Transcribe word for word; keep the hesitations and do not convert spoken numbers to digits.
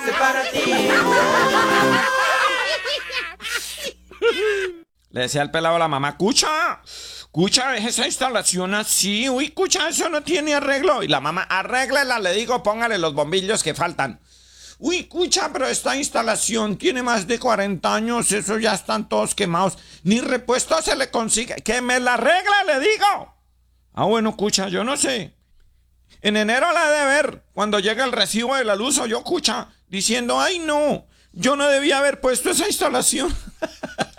hice para ti. Le decía al pelado a la mamá, ¡cucha! ¡Cucha, deje esa instalación así! ¡Uy, cucha, eso no tiene arreglo! Y la mamá, arréglela, le digo, póngale los bombillos que faltan. ¡Uy, cucha, pero esta instalación tiene más de cuarenta años, eso ya están todos quemados! Ni repuesto se le consigue. ¡Que me la arregle, le digo! Ah, bueno, cucha, yo no sé. En enero la he de ver, cuando llegue el recibo de la luz, o yo, cucha, diciendo, ¡ay, no! Yo no debía haber puesto esa instalación.